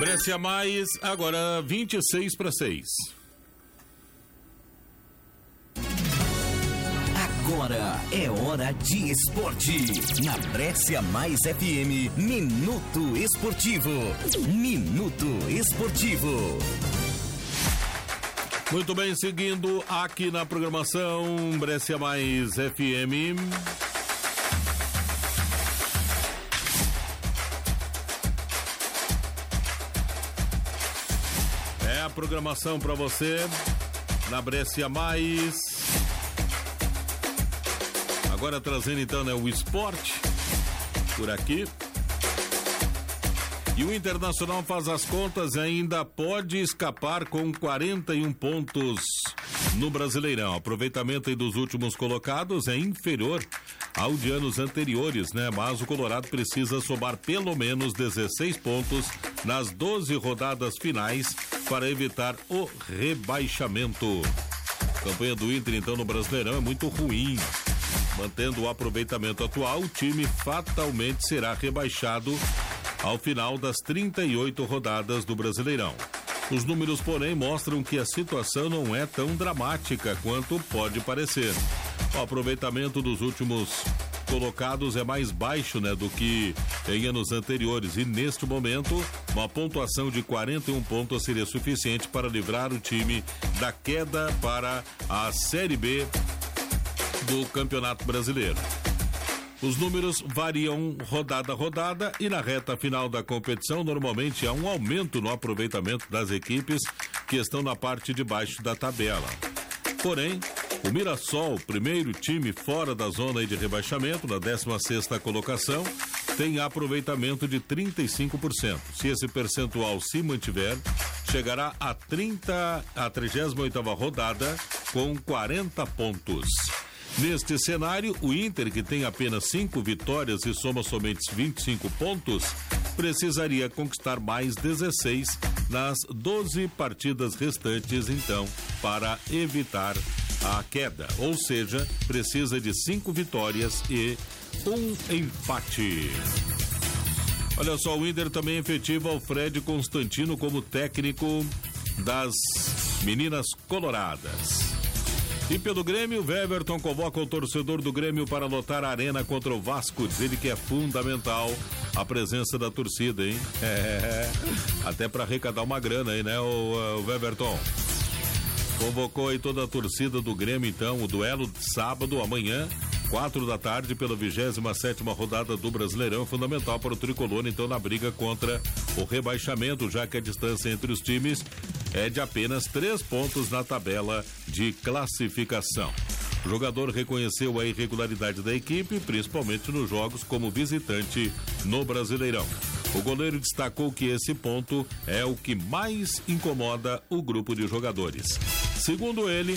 Brescia Mais, agora 26:06. Agora é hora de esporte. Na Brescia Mais FM, Minuto Esportivo. Minuto Esportivo. Muito bem, seguindo aqui na programação Brescia Mais FM. É a programação para você na Brescia Mais. Agora trazendo então, né, o esporte por aqui. E o Internacional faz as contas e ainda pode escapar com 41 pontos no Brasileirão. O aproveitamento aí dos últimos colocados é inferior ao de anos anteriores, né? Mas o Colorado precisa somar pelo menos 16 pontos nas 12 rodadas finais para evitar o rebaixamento. A campanha do Inter, então, no Brasileirão é muito ruim. Mantendo o aproveitamento atual, o time fatalmente será rebaixado ao final das 38 rodadas do Brasileirão. Os números, porém, mostram que a situação não é tão dramática quanto pode parecer. O aproveitamento dos últimos colocados é mais baixo, né, do que em anos anteriores, e neste momento uma pontuação de 41 pontos seria suficiente para livrar o time da queda para a Série B do Campeonato Brasileiro. Os números variam rodada a rodada e na reta final da competição normalmente há um aumento no aproveitamento das equipes que estão na parte de baixo da tabela. Porém, o Mirassol, primeiro time fora da zona de rebaixamento, na 16ª colocação, tem aproveitamento de 35%. Se esse percentual se mantiver, chegará a 38ª rodada com 40 pontos. Neste cenário, o Inter, que tem apenas 5 vitórias e soma somente 25 pontos, precisaria conquistar mais 16 nas 12 partidas restantes, então, para evitar a queda. Ou seja, precisa de 5 vitórias e um empate. Olha só, o Inter também efetiva o Fred Constantino como técnico das meninas coloradas. E pelo Grêmio, o Weverton convoca o torcedor do Grêmio para lotar a arena contra o Vasco. Diz ele que é fundamental a presença da torcida, hein? Até para arrecadar uma grana aí, né, o Weverton? Convocou aí toda a torcida do Grêmio, então, o duelo de sábado, amanhã, 4 da tarde, pela 27ª rodada do Brasileirão, fundamental para o tricolor, então, na briga contra o rebaixamento, já que a distância entre os times é de apenas 3 pontos na tabela de classificação. O jogador reconheceu a irregularidade da equipe, principalmente nos jogos como visitante no Brasileirão. O goleiro destacou que esse ponto é o que mais incomoda o grupo de jogadores. Segundo ele,